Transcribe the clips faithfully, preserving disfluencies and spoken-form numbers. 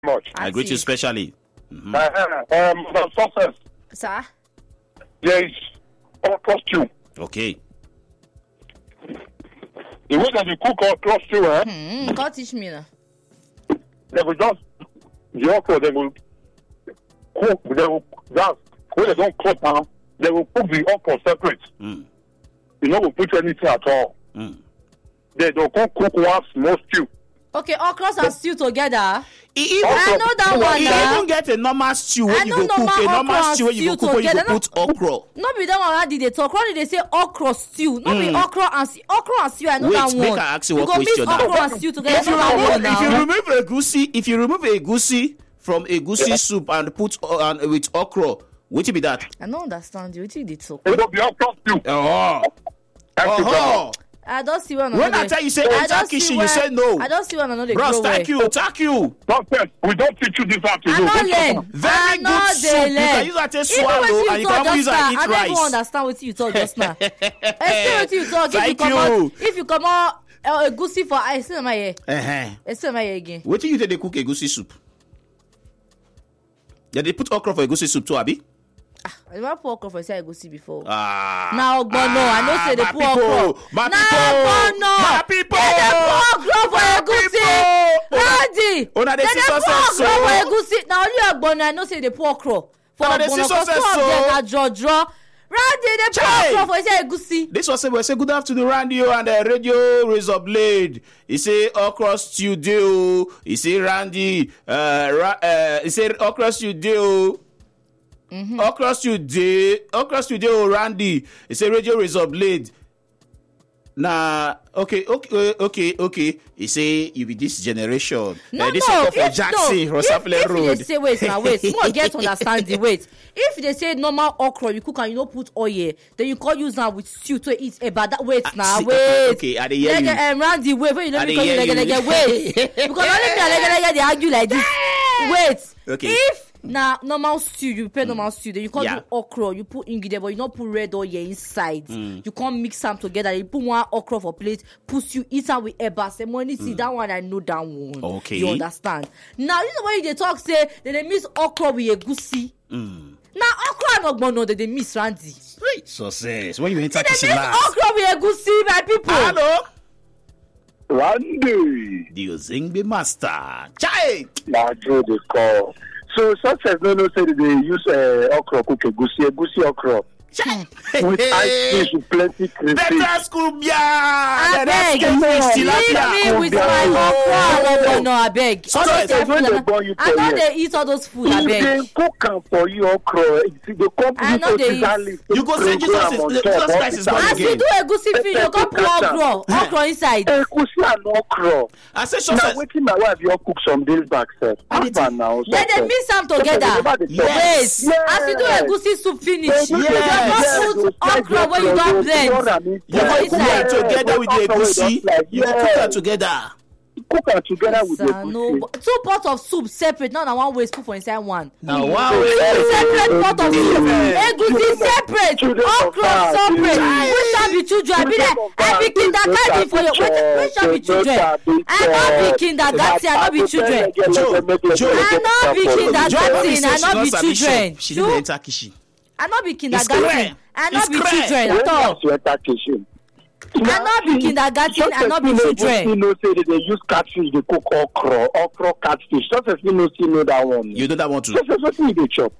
much. I greet you specially. Mm-hmm. Uh, um, the success. Sir? There is okra stew. Okay. The way that you cook okra stew, eh? Hmm, God teach me now. They will just, the okra, they will cook, they will, just, when they don't cut down, they will cook the okra separate. Mm. You know, we put anything at all. Mm. They don't cook one small stew. Okay, okra and stew together. Even, I know that one. you now. even get a normal stew I when you know go cook normal a normal okra stew when you go stew cook when you together. go put okra. No be that one. How did they talk? How did they say okra stew? No be okra and stew. Okra and stew. I know Wait, that make one. I ask you You one go mix question now. okra and stew together. If you, That's remove, what I if you know now. remove a goosey, if you remove a goosey from a goosey soup and put uh, and with okra, what will be that? I don't understand you. What you did talk? It will be okra stew. Oh, Thank you, oh. I don't see one. When I tell you say I enter don't see kitchen, you where- say no. I don't see one another. Bros, thank you, thank you. Doctor, we don't teach you this how to I do. not learn. Very I good not soup. dey You learn. can use that to Even swallow wetin and you talk can just use now, that I eat don't even rice. understand what you talk just now. Explain what you talk. If you Thank come you. out, if you come out, uh, a goosey for I still my here. Uh-huh. Still my here again. What do you think they cook a goosey soup? Yeah, they put okra for a goosey soup too, Abi? I never put okra for inside goosey before. Ah. Now ogbono, I know say they my put people, okra. my Now people, ogbono, my people, they dey put okra for my a goosey. people. Randy, Una dey they see dey put success, okra for a so. goosey. Now only ogbono, I know say they put okra for Una dey see ogbono. Cause two success, of them so. na draw draw. Randy, they put Chai. okra for inside goosey. This was say we say good afternoon, Randy and uh, Radio Razor Blade. He say okra studio. He say Randy. Uh, ra- uh, he say okra studio. Mm-hmm. Okra studio. Okra studio. Randy. He say Radio Razor Blade. Nah, okay, okay, okay, okay. He say you be this generation. No, uh, this no. okra for If, Jackson, no. Rosafle if, if Road. they say wait, now wait, small get understand the wait. If they say normal okra, you cook and you don't put oil, then you can't use now with stew to eat. Eh, but that wait now, see, wait. okay, I dey hear Lege, you. um, Randy, wait, wait, you I let me dey call you hear lege, you. lege, wait. Because only me and lege, lege, they argue like this. Wait. Okay. If now normal stew, you prepare normal stew, then you can't Yeah. do okra, you put ingredient, but you don't put red oil inside. Mm. You can't mix them together. You put one okra for plate, put you eat am with eba. Say money, see that one, I know that one. Okay. You understand? Now, you know when they talk, say, they, they mix okra with a goosey. Mm. Now, okra and ogbono, they, they mix Randy. Wait, success. When you enter They kitchen mix last. okra with a goosey, my people. Hello. Randy. The Ozengbe master. Chai. Now, Joe, they call. So, success, no, no, say that they use uh, okra cook a goosey, a goosey okra. Chai. With ice fish, with plenty crayfish. Better school bia. I beg, Better leave tilapia. me with my okra and ogbono, I beg. So All those that's kind when of food, they born you I for know here. they eat all those food, I If beg. they cook am for you okra, if they come I know you they to eat. that list, You go say Jesus is- Jesus Christ is born As again. you do a goosey fish, you come put okra, okra inside. Egusi and okra. I say Now, success. wetin my wife your cook some days back, sir. I did- How now? Then they mix them together. Wait, Yes. as you do a goosey soup finish, you Yes. don't put okra where you don't blend. You For go cook inside. it together with the egusi. You go cook it together. Cook am together with the Sir, no, egusi. two pots of soup separate, not na one waste put for inside one. Now wow. Two separate pot of soup, egusi separate, Children of okra God, separate. children. Which shall be children? I be Children like, of I be God, kindergarten for your. Wait, which shall be children? I not be kindergarten, I not be children. I not be kindergarten, I not be children. She didn't enter kitchen. I not be clear. kindergarten, I not It's be clear. children at all. I not be kindergarten, I not be children. You know, say that they use catfish, they cook okra, okra catfish. Just as you know, see know that one. You know that one too. Just as what you dey chop.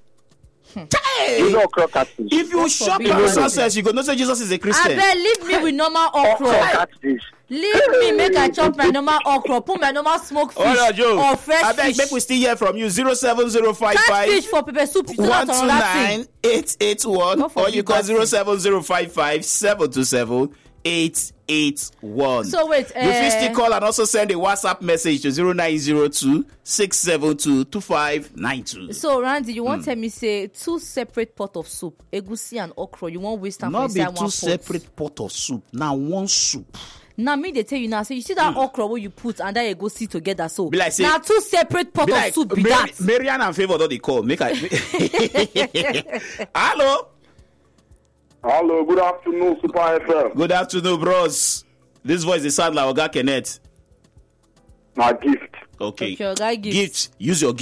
You know okra catfish. If you shop forbid. your success, you go know say Jesus is a I Christian. beg, leave me with normal Okra okra. catfish. Leave me make I chop my normal okra, put my normal smoked fish Hold on, Joe. or fresh I beg, fish. make we still hear from you. Zero seven zero five Catfish five for pepper soup, you one not two another thing. nine eight eight one, God or you forbid call that zero thing. seven zero five five seven two seven eight eight one. So wait, you uh, fit still call and also send a WhatsApp message to zero nine zero two six seven two two five nine two. So Randy, you want tell me say two separate pot of soup, egusi and okra, you want waste time for Not be inside two one separate pot of soup. Now one soup. pot. Now me they tell you now, say you see that okra where you put and that egusi together, so Be like say- now two separate pot Be of like, soup be Mary, that. Marian and Favor don't they call. Make I. Hello. Hello, good afternoon, Super F M. Good afternoon, bros. This voice is sound like Oga Kenneth. My gift. Okay. Okay, Oga, gift. Gift. Use your